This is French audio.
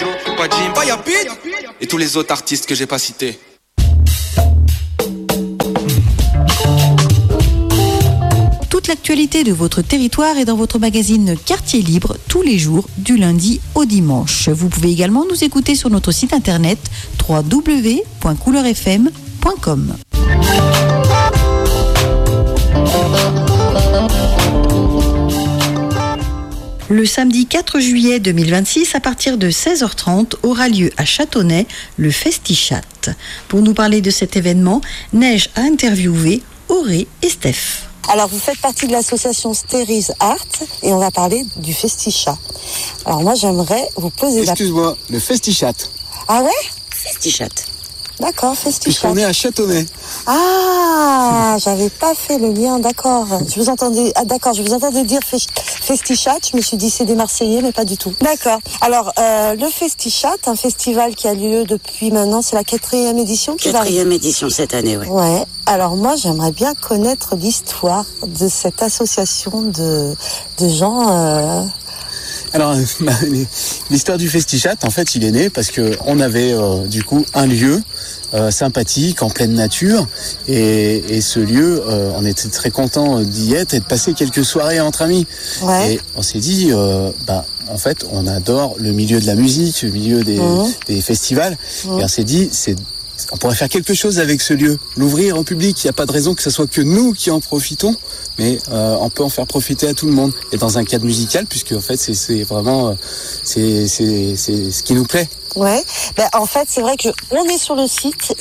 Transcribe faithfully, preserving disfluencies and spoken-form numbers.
Joe, pas Jim, pas Yapid et tous les autres artistes que j'ai pas cités. Toute l'actualité de votre territoire est dans votre magazine Quartier Libre tous les jours du lundi au dimanche. Vous pouvez également nous écouter sur notre site internet w w w point couleur f m point com. Le samedi quatre juillet deux mille vingt-six, à partir de seize heures trente, aura lieu à Châteauneuf le Festichat. Pour nous parler de cet événement, Neige a interviewé Auré et Steph. Alors, vous faites partie de l'association Stéris Art et on va parler du Festichat. Alors, moi, j'aimerais vous poser la... Excuse-moi, le Festichat. Ah ouais? Festichat. D'accord, Festichat. Puisqu'on est à Châteauneuf. Ah, j'avais pas fait le lien, d'accord. Je vous entendais, ah, d'accord, je vous entendais dire Festichat. Je me suis dit c'est des Marseillais, mais pas du tout. D'accord. Alors, euh, le Festichat, un festival qui a lieu depuis maintenant, c'est la quatrième édition qui va arriver. Quatrième édition cette année, ouais. Ouais. Alors moi, j'aimerais bien connaître l'histoire de cette association de, de gens. Euh... Alors, l'histoire du Festichat, en fait, il est né parce que on avait euh, du coup un lieu euh, sympathique en pleine nature, et, et ce lieu, euh, on était très content d'y être et de passer quelques soirées entre amis. Ouais. Et on s'est dit, euh, bah, en fait, on adore le milieu de la musique, le milieu des, mmh. des festivals, mmh. et on s'est dit, c'est on pourrait faire quelque chose avec ce lieu, l'ouvrir au public. Il n'y a pas de raison que ce soit que nous qui en profitons, mais euh, on peut en faire profiter à tout le monde. Et dans un cadre musical, puisque en fait c'est, c'est vraiment euh, c'est, c'est, c'est ce qui nous plaît. Ouais, ben, en fait c'est vrai que on est sur le site